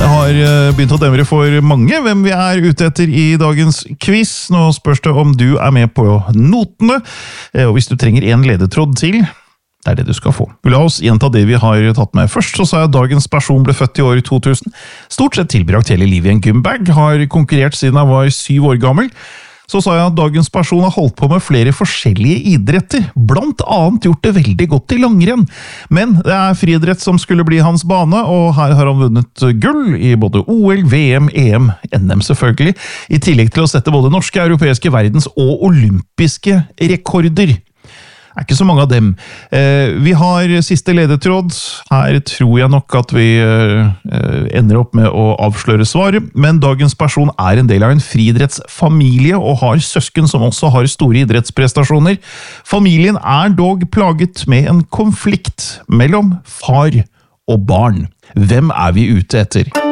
Det har begynt å demre for mange hvem vi er ute etter i dagens quiz. Nå spørs det om du er med på notene, og hvis du trenger en ledetråd til, det er det du skal få. La oss gjenta det vi har tatt med. Først så sa jeg at dagens person ble født i år 2000. Stort sett tilbrakt hele livet i en gymbag, har konkurrert siden han var 7 år gammel. Så sa jeg at dagens person har holdt på med flere forskjellige idretter, blant annet gjort det veldig godt i langrenn. Men det er friidrett som skulle bli hans bane, og her har han vunnet gull i både OL, VM, EM, NM selvfølgelig, i tillegg til å sette både norske, europeiske, verdens og olympiske rekorder. Det er ikke så mange av dem. Vi har siste ledetråd. Her tror jeg nok at vi ender opp med å avsløre svaret, men dagens person er en del av en friidrettsfamilie og har søsken som også har store idrettsprestasjoner. Familien er dog plaget med en konflikt mellom far og barn. Hvem er vi ute etter?